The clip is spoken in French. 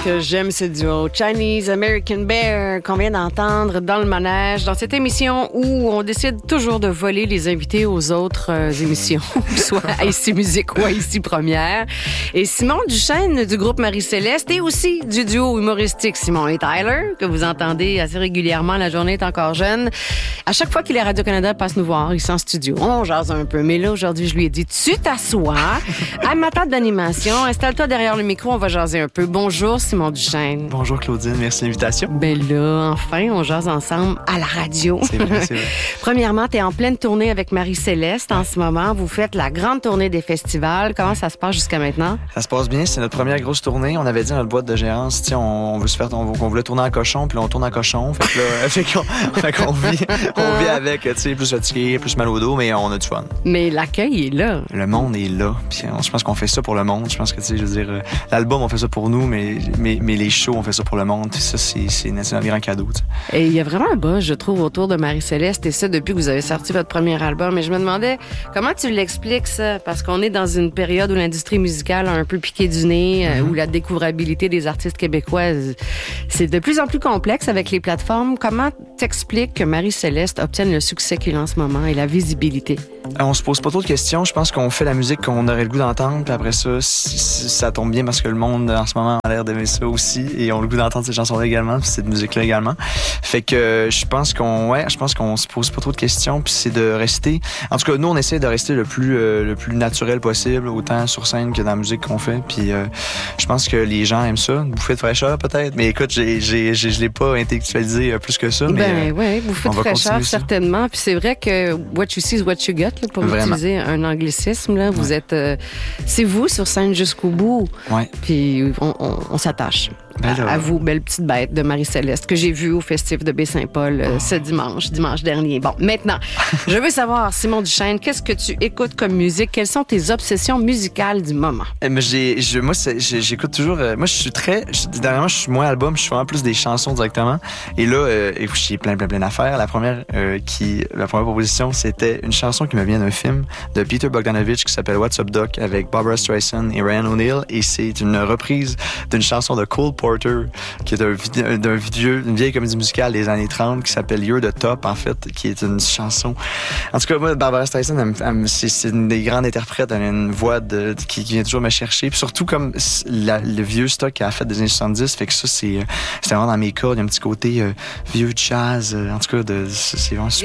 que j'aime ce duo. Chinese American Bear qu'on vient d'entendre dans le manège, dans cette émission où on décide toujours de voler les invités aux autres émissions, soit à Ici Musique ou à Ici Première. Et Simon Duchesne du groupe Marie-Céleste et aussi du duo humoristique Simon et Tyler, que vous entendez assez régulièrement, La journée est encore jeune. À chaque fois qu'il est Radio-Canada passe nous voir, il est en studio. On jase un peu. Mais là, aujourd'hui, je lui ai dit, tu t'assois à ma table d'animation, installe-toi derrière le micro, on va jaser un peu. Bonjour, Simon Duchesne. Bonjour, Claudine. Merci de l'invitation. Ben là, enfin, on jase ensemble à la radio. C'est vrai, c'est vrai. Premièrement, tu es en pleine tournée avec Marie-Céleste en ce moment. Vous faites la grande tournée des festivals. Comment ça se passe jusqu'à maintenant? Ça se passe bien. C'est notre première grosse tournée. On avait dit dans notre boîte de gérance, on voulait tourner en cochon, puis là, on tourne en cochon. Fait que là, on vit avec, tu sais, plus fatigué, plus mal au dos, mais on a du fun. Mais l'accueil est là. Le monde est là. Puis je pense qu'on fait ça pour le monde. Je pense que, tu sais, je veux dire, l'album, on fait ça pour nous, mais les shows, on fait ça pour le monde. Puis ça, c'est un grand cadeau, tu sais. Et il y a vraiment un buzz, je trouve, autour de Marie-Céleste, et ça depuis que vous avez sorti votre premier album. Et je me demandais, comment tu l'expliques, ça? Parce qu'on est dans une période où l'industrie musicale a un peu piqué du nez, où la découvrabilité des artistes québécoises, c'est de plus en plus complexe avec les plateformes. Comment t'expliques que Marie-Céleste obtienne le succès qu'il a en ce moment et la visibilité? On se pose pas trop de questions. Je pense qu'on fait la musique qu'on aurait le goût d'entendre, puis après ça, ça tombe bien parce que le monde, en ce moment, a l'air d'aimer ça aussi, et on a le goût d'entendre ces chansons-là également, puis cette musique-là également. Fait que je pense qu'on se pose pas trop de questions, puis c'est de rester... En tout cas, nous, on essaie de rester le plus naturel possible, autant sur scène que dans la musique qu'on fait, puis je pense que les gens aiment ça. Une bouffée de fraîcheur, peut-être, mais écoute, je l'ai pas intellectualisé plus que ça, mais... oui, bouffée de fraîcheur, certainement. Puis c'est vrai que what you see is what you get, là, pour utiliser un anglicisme, là. Vous êtes... c'est vous sur scène jusqu'au bout. Ouais. Puis on s'attache. À vous, belle petite bête de Marie-Céleste, que j'ai vue au Festif de Baie-Saint-Paul ce dimanche dernier. Bon, maintenant, je veux savoir, Simon Duchesne, qu'est-ce que tu écoutes comme musique? Quelles sont tes obsessions musicales du moment? J'écoute toujours... dernièrement, je suis moins album, je suis vraiment plus des chansons directement. Et là, j'ai plein d'affaires. La première proposition, c'était une chanson qui me vient d'un film de Peter Bogdanovich qui s'appelle What's Up Doc avec Barbara Streisand et Ryan O'Neal. Et c'est une reprise d'une chanson de Cole Porter, qui est une vieille comédie musicale des années 30 qui s'appelle You're the Top, en fait, qui est une chanson. En tout cas, moi, Barbara Streisand, c'est une des grandes interprètes. Elle a une voix qui vient toujours me chercher. Puis surtout, comme le vieux stock qu'elle a fait des années 70, fait que ça, c'est vraiment dans mes cordes. Il y a un petit côté vieux jazz. En tout cas, c'est vraiment super.